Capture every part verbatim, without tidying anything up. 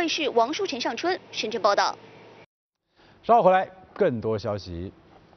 视王淑晨、尚春深圳报道。 稍后回来，更多消息。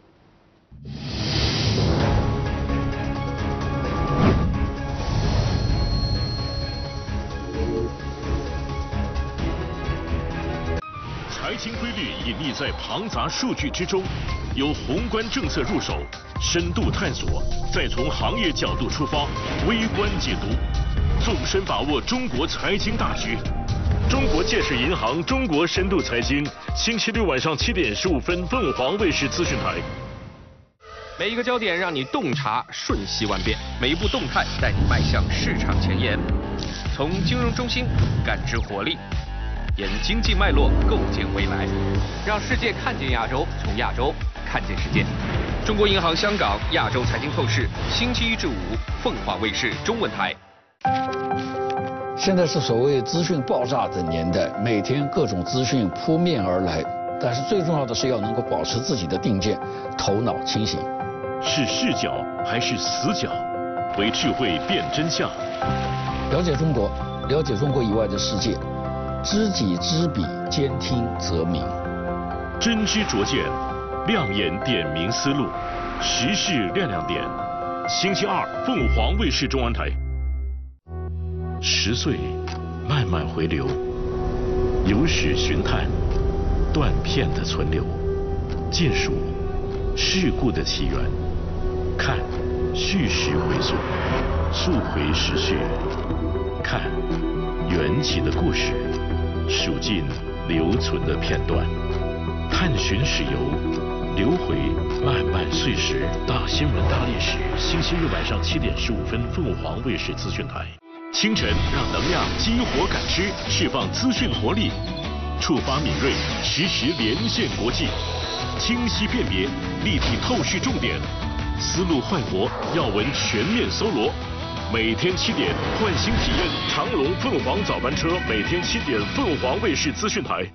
财经规律隐匿在庞杂数据之中，由宏观政策入手，深度探索，再从行业角度出发，微观解读，纵深把握中国财经大局。中国建设银行中国深度财经，星期六晚上七点十五分，凤凰卫视资讯台。 每一个焦点让你洞察瞬息万变，每一步动态带你迈向市场前沿。从金融中心感知活力，沿经济脉络构建未来，让世界看见亚洲，从亚洲看见世界。中国银行香港亚洲财经透视，星期一至五，凤凰卫视中文台。 现在是所谓资讯爆炸的年代，每天各种资讯扑面而来，但是最重要的是要能够保持自己的定见，头脑清醒。 是视角还是死角？为智慧辨真相。 了解中国，了解中国以外的世界。知己知彼，兼听则明。 真知灼见，亮眼点明思路，时事亮亮点。星期二，凤凰卫视中文台。十岁，慢慢回流，有史寻探，断片的存留，见数事故的起源，看叙事回溯，溯回时序，看缘起的故事。数尽留存的片段，探寻史游，流回漫漫岁时。大新闻大历史，星期日晚上七点十五分，凤凰卫视资讯台。清晨让能量激活感知，释放资讯活力，触发敏锐，实时连线国际，清晰辨别，立体透视重点，思路焕活，要闻全面搜罗。每天七点，唤醒体验长龙凤凰早班车。每天七点，凤凰卫视资讯台。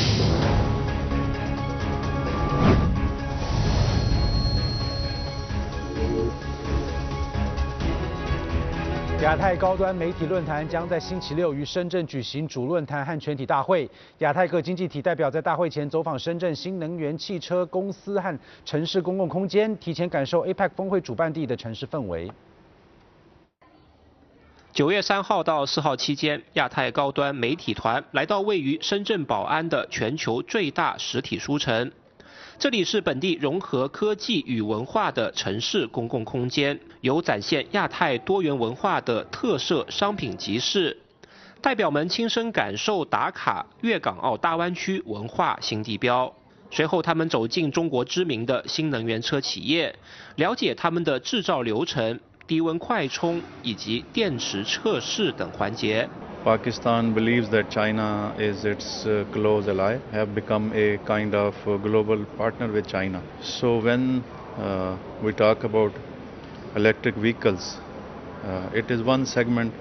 亚太高端媒体论坛将在星期六于深圳举行主论坛和全体大会。亚太各经济体代表在大会前走访深圳新能源汽车公司和城市公共空间，提前感受 A P E C 峰会主办地的城市氛围。 九月三号到四号期间，亚太高端媒体团来到位于深圳宝安的全球最大实体书城。这里是本地融合科技与文化的城市公共空间，有展现亚太多元文化的特色商品集市。代表们亲身感受打卡粤港澳大湾区文化新地标。随后，他们走进中国知名的新能源车企业，了解他们的制造流程。低温快充以及电池测试等环节。 Pakistan believes that China is its uh, close ally, have become a kind of uh, global partner with China. So when uh, we talk about electric vehicles, uh, it is one segment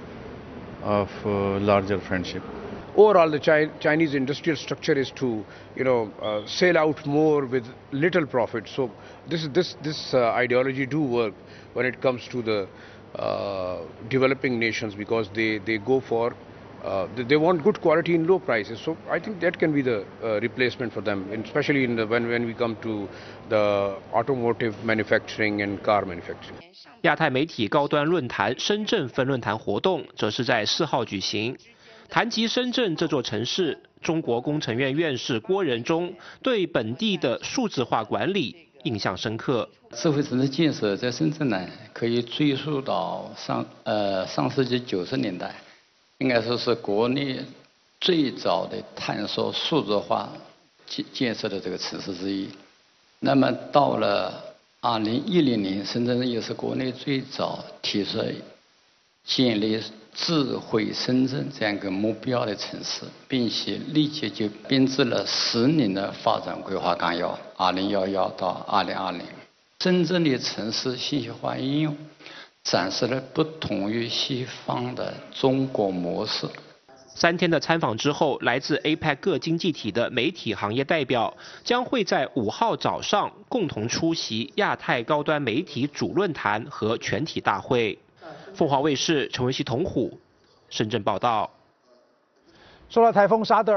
of uh, larger friendship. Overall, the Chi Chinese industrial structure is to, you know, uh, sell out more with little profit. So this this this uh, ideology do work when it comes to the uh, developing nations, because they they go for uh, they, they want good quality in low prices. So I think that can be the uh, replacement for them, especially in the, when when we come to the automotive manufacturing and car manufacturing. 亚太媒体高端论坛深圳分论坛活动则是在四号举行。谈及深圳这座城市，中国工程院院士郭仁忠对本地的数字化管理印象深刻。 智慧城市建设在深圳呢，可以追溯到上呃上世纪九十年代，应该说是国内最早的探索数字化建建设的这个城市之一。那么到了二零一零年，深圳也是国内最早提出建立智慧深圳这样一个目标的城市，并且立即就编制了十年的发展规划纲要，二零一一到二零二零。深圳的城市信息化应用展示了不同于西方的中国模式。 三天的参访之后，来自 A P E C 各经济体的媒体行业代表将会在五号早上共同出席亚太高端媒体主论坛和全体大会。凤凰卫视陈文熙、童虎深圳报道。 受到台风沙德尔